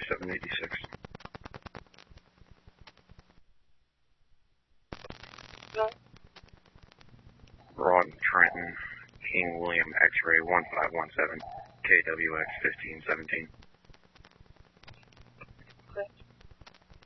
786. Rod Trenton, King William X-ray 1517, KWX 1517.